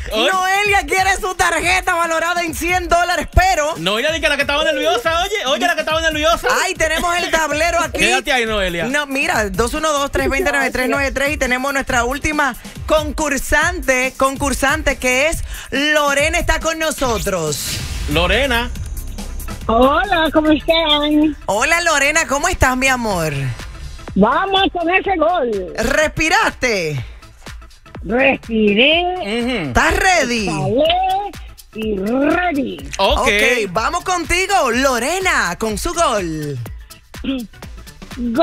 Noelia quiere su tarjeta valorada en $100, pero... Noelia dice que la que estaba nerviosa, oye, la que estaba nerviosa. Ay, tenemos el tablero aquí. Quédate ahí, Noelia. No, mira, 212-320-9393 y tenemos nuestra última concursante que es Lorena, está con nosotros. Lorena. Hola, ¿cómo están? Hola, Lorena, ¿cómo estás, mi amor? Vamos con ese gol. ¿Respiraste? Respiré, ¿Estás ready? salé y ready. Ok. Ok, vamos contigo, Lorena, con su gol.